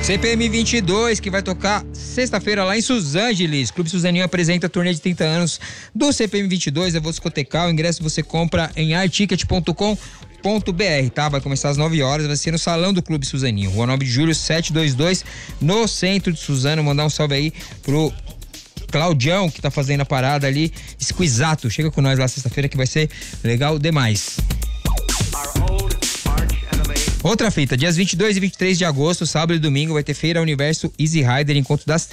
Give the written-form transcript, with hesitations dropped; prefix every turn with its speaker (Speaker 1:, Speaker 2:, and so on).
Speaker 1: CPM 22, que vai tocar sexta-feira lá em Suzângeles. Clube Suzaninho apresenta a turnê de 30 anos do CPM 22. Eu vou discotecar. O ingresso você compra em articket.com.br, tá? Vai começar às 9 horas, vai ser no Salão do Clube Suzaninho, Rua 9 de Julho, 722, no centro de Suzano. Mandar um salve aí pro Claudião, que tá fazendo a parada ali. Squizato, chega com nós lá sexta-feira que vai ser legal demais. Outra fita, dias 22 e 23 de agosto, sábado e domingo, vai ter Feira Universo Easy Rider, encontro das